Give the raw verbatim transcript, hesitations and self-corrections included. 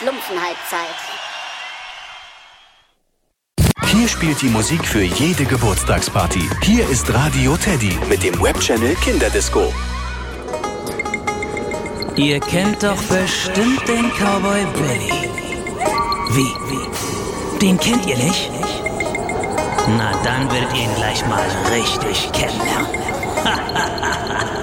Schlumpfenhalbzeit. Hier spielt die Musik für jede Geburtstagsparty. Hier ist Radio Teddy mit dem Webchannel Kinderdisco. Ihr kennt doch bestimmt den Cowboy Billy. Wie? Den kennt ihr nicht? Na, dann werdet ihr ihn gleich mal richtig kennenlernen. Ha!